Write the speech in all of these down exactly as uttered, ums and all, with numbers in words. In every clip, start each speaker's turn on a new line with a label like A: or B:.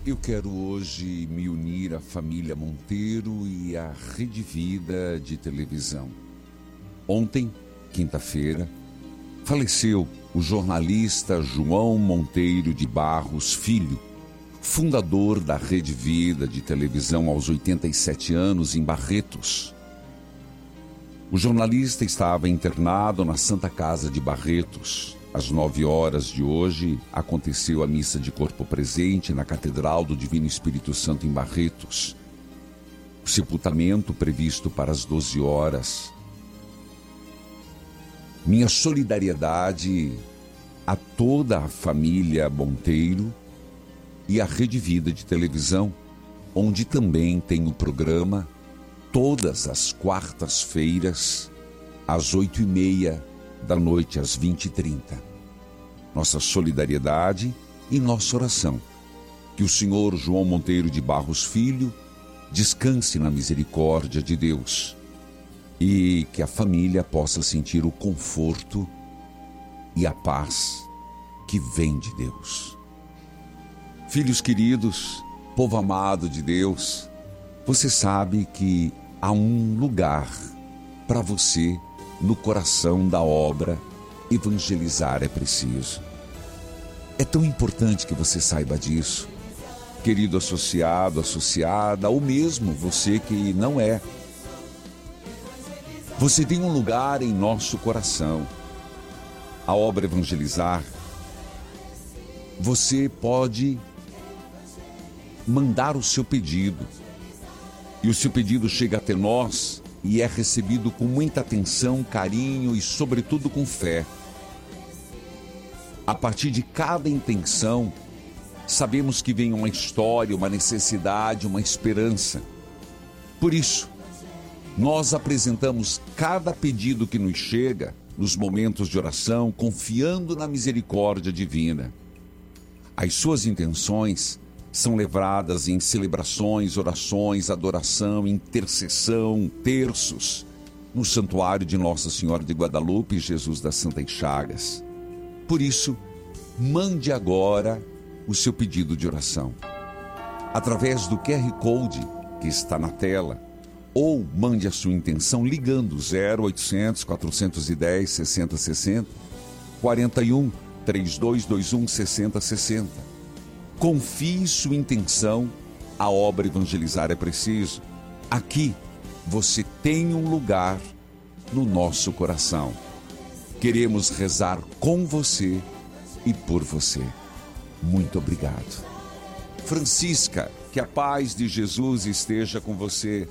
A: Eu quero hoje me unir à família Monteiro e à Rede Vida de televisão. Ontem, quinta-feira, faleceu o jornalista João Monteiro de Barros Filho, fundador da Rede Vida de televisão aos oitenta e sete anos em Barretos. O jornalista estava internado na Santa Casa de Barretos. Às nove horas de hoje, aconteceu a missa de corpo presente na Catedral do Divino Espírito Santo em Barretos. O sepultamento previsto para as doze horas. Minha solidariedade a toda a família Monteiro e a Rede Vida de televisão, onde também tem o programa todas as quartas-feiras, às oito e meia da noite, às vinte e trinta. Nossa solidariedade e nossa oração. Que o senhor João Monteiro de Barros Filho descanse na misericórdia de Deus e que a família possa sentir o conforto e a paz que vem de Deus. Filhos queridos, povo amado de Deus, você sabe que há um lugar para você no coração da obra Evangelizar é Preciso. É tão importante que você saiba disso, querido associado, associada, ou mesmo você que não é. Você tem um lugar em nosso coração. A obra Evangelizar, você pode mandar o seu pedido, e o seu pedido chega até nós e é recebido com muita atenção, carinho e, sobretudo, com fé. A partir de cada intenção, sabemos que vem uma história, uma necessidade, uma esperança. Por isso, nós apresentamos cada pedido que nos chega nos momentos de oração, confiando na misericórdia divina. As suas intenções são levadas em celebrações, orações, adoração, intercessão, terços, no santuário de Nossa Senhora de Guadalupe e Jesus das Santas Chagas. Por isso, mande agora o seu pedido de oração, através do Q R Code que está na tela, ou mande a sua intenção ligando zero oitocentos, quatrocentos e dez, sessenta sessenta, quarenta e um, trinta e dois vinte e um, sessenta sessenta. Confie sua intenção, a obra Evangelizar é Preciso. Aqui você tem um lugar no nosso coração. Queremos rezar com você e por você. Muito obrigado. Francisca, que a paz de Jesus esteja com você.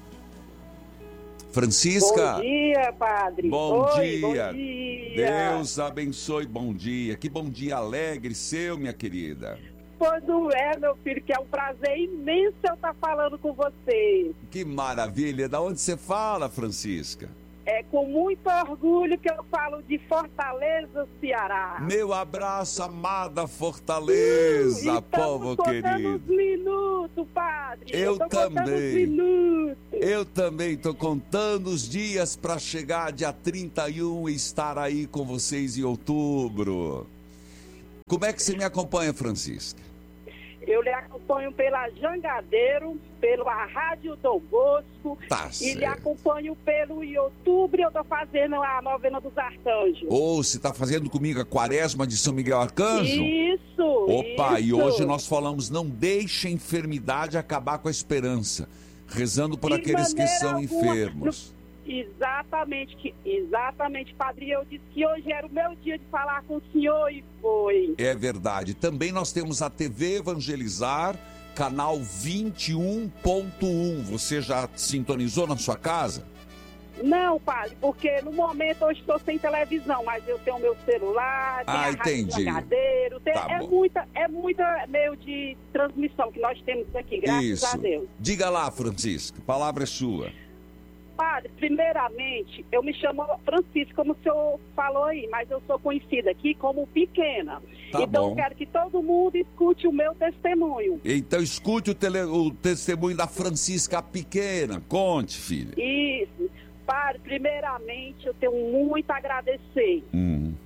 A: Francisca.
B: Bom dia, padre.
A: Bom,
B: Oi,
A: dia.
B: bom dia.
A: Deus abençoe. Bom dia. Que bom dia alegre seu, minha querida.
B: Pois não é, meu filho, que é um prazer imenso eu estar falando com você.
A: Que maravilha. Da onde você fala, Francisca?
B: É com muito orgulho que eu falo de Fortaleza, Ceará.
A: Meu abraço, amada Fortaleza,
B: uh,
A: povo querido.
B: Os minutos, padre.
A: Eu,
B: eu
A: também.
B: Os minutos.
A: Eu também estou contando os dias para chegar dia trinta e um e estar aí com vocês em outubro. Como é que você me acompanha, Francisca?
B: Eu lhe acompanho pela Jangadeiro, pela Rádio Dom Bosco,
A: Tá
B: e
A: certo.
B: lhe acompanho pelo YouTube. Eu estou fazendo a novena dos Arcanjos.
A: Ou oh, você está fazendo comigo a Quaresma de São Miguel Arcanjo?
B: Isso.
A: Opa,
B: isso.
A: E hoje nós falamos, não deixe a enfermidade acabar com a esperança, rezando por
B: De
A: aqueles que são
B: alguma,
A: enfermos.
B: No, exatamente, que, exatamente, padre. Eu disse que hoje era o meu dia de falar com o senhor e foi.
A: É verdade. Também nós temos a T V Evangelizar, canal vinte e um ponto um. Você já sintonizou na sua casa?
B: Não, padre, porque no momento eu estou sem televisão, mas eu tenho meu celular, tenho
A: ah,
B: a
A: entendi.
B: Rádio tem,
A: tá
B: é, muita, é muita meio de transmissão que nós temos aqui, graças
A: Isso.
B: a Deus.
A: Diga lá, Francisco, a palavra é sua.
B: Padre, primeiramente, eu me chamo Francisco, como o senhor falou aí, mas eu sou conhecida aqui como Pequena.
A: Tá
B: então,
A: bom.
B: eu quero que todo mundo escute o meu testemunho.
A: Então, escute o, tele, o testemunho da Francisca Pequena. Conte, filha.
B: Isso. Padre, primeiramente, eu tenho muito a agradecer.
A: Hum.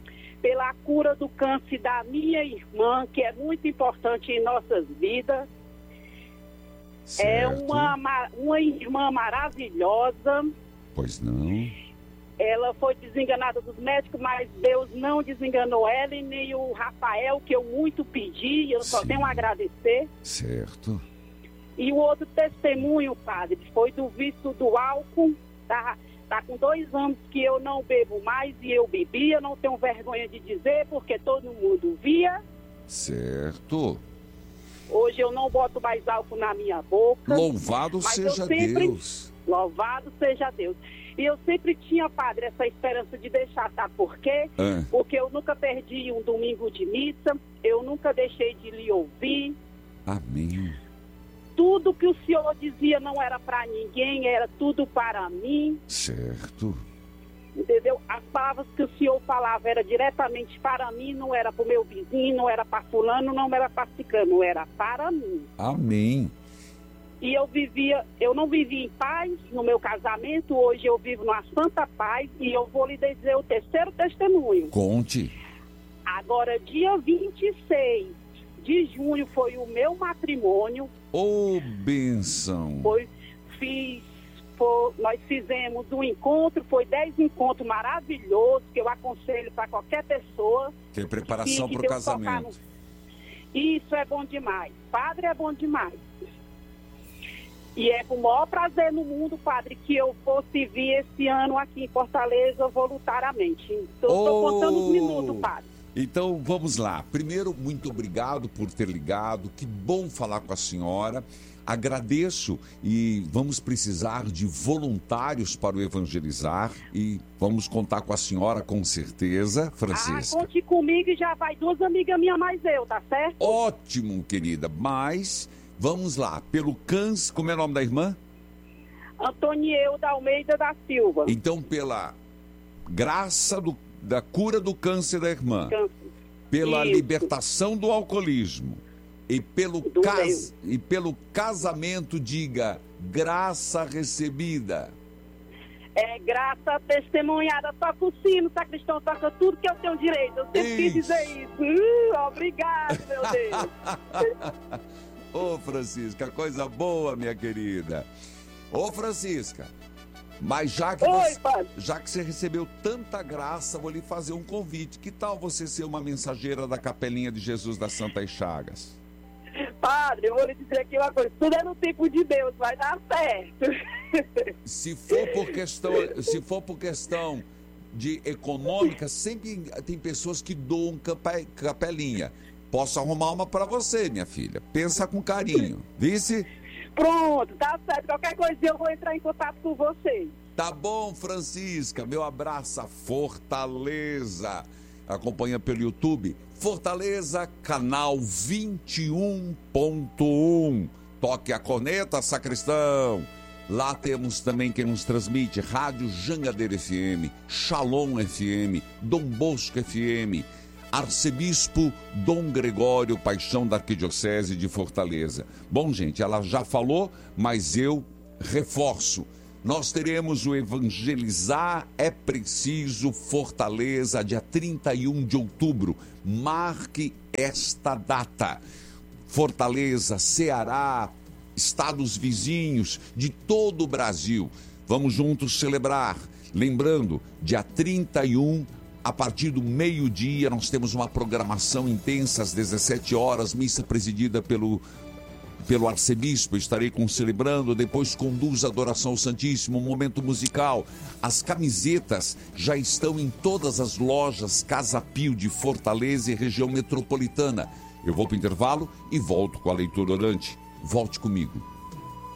B: pela cura do câncer da minha irmã, que é muito importante em nossas vidas.
A: Certo.
B: É uma, uma irmã maravilhosa.
A: Pois não.
B: Ela foi desenganada dos médicos, mas Deus não desenganou ela e nem o Rafael, que eu muito pedi, eu só
A: Sim.
B: tenho a agradecer.
A: Certo.
B: E o outro testemunho, padre, foi do vício do álcool. Tá, tá com dois anos que eu não bebo mais e eu bebia, não tenho vergonha de dizer, porque todo mundo via.
A: Certo.
B: Hoje eu não boto mais álcool na minha boca.
A: Louvado
B: mas eu
A: seja
B: sempre-
A: Deus.
B: Louvado seja Deus. E eu sempre tinha, padre, essa esperança de deixar, tá? Por quê?
A: Ah,
B: Porque eu nunca perdi um domingo de missa, eu nunca deixei de lhe ouvir.
A: amém.
B: Tudo que o senhor dizia não era para ninguém, era tudo para mim,
A: Certo.
B: entendeu? As palavras que o senhor falava era diretamente para mim, não era para o meu vizinho, não era para fulano, não era para ciclano, era para mim.
A: Amém.
B: E eu vivia, eu não vivia em paz no meu casamento, hoje eu vivo numa santa paz e eu vou lhe dizer o terceiro testemunho.
A: Conte.
B: Agora, dia vinte e seis de junho foi o meu matrimônio,
A: Ô, bênção.
B: foi, fiz, foi- nós fizemos um encontro, foi dez encontros maravilhosos, que eu aconselho para qualquer pessoa.
A: Que é preparação
B: que
A: para o
B: Deus tocar
A: casamento.
B: no- Isso é bom demais. Padre é bom demais. E é com o maior prazer no mundo, padre, que eu fosse vir esse ano aqui em Fortaleza voluntariamente. Então, estou
A: Oh!
B: contando os minutos, padre.
A: Então, vamos lá. Primeiro, muito obrigado por ter ligado. Que bom falar com a senhora. Agradeço e vamos precisar de voluntários para o evangelizar e vamos contar com a senhora com certeza,
B: Ah,
A: Francisca.
B: conte comigo e já vai duas amigas minhas mais eu, tá certo?
A: Ótimo, querida. Mas vamos lá. Pelo câncer, como é o nome da irmã?
B: Antonieu da Almeida da Silva.
A: Então, pela graça do- da cura do câncer da irmã,
B: Câncer.
A: pela
B: Isso.
A: libertação do alcoolismo e pelo,
B: Do
A: cas... e pelo casamento, diga, graça recebida.
B: É graça testemunhada, toca o sino, sacristão, toca tudo que eu tenho direito. Eu sempre quis
A: Isso.
B: dizer isso. Uh, obrigado, meu Deus.
A: Ô, Francisca, coisa boa, minha querida. Ô, Francisca, mas já que,
B: Oi,
A: você,
B: padre.
A: já que você recebeu tanta graça, vou lhe fazer um convite. Que tal você ser uma mensageira da Capelinha de Jesus das Santas Chagas?
B: Padre, eu vou lhe dizer aqui uma coisa. Tudo é no tempo de Deus, vai dar certo.
A: Se for por questão, se for por questão de econômica, sempre tem pessoas que doam cape- capelinha. Posso arrumar uma para você, minha filha. Pensa com carinho. Vice?
B: Pronto, tá certo. Qualquer coisa eu vou entrar em contato com vocês.
A: Tá bom, Francisca. Meu abraço a Fortaleza. Acompanha pelo YouTube. Fortaleza, canal vinte e um ponto um. Toque a corneta, sacristão. Lá temos também quem nos transmite Rádio Jangadeiro F M, Shalom F M, Dom Bosco F M, Arcebispo Dom Gregório Paixão da Arquidiocese de Fortaleza. Bom, gente, ela já falou, mas eu reforço. Nós teremos o Evangelizar é Preciso Fortaleza, dia trinta e um de outubro. Marque esta data. Fortaleza, Ceará, estados vizinhos de todo o Brasil. Vamos juntos celebrar. Lembrando, dia trinta e um, a partir do meio-dia, nós temos uma programação intensa às dezessete horas, missa presidida pelo pelo arcebispo, estarei concelebrando, depois conduz a adoração ao Santíssimo, um momento musical. As camisetas já estão em todas as lojas Casa Pio de Fortaleza e região metropolitana. Eu vou para o intervalo e volto com a leitura orante. Volte comigo.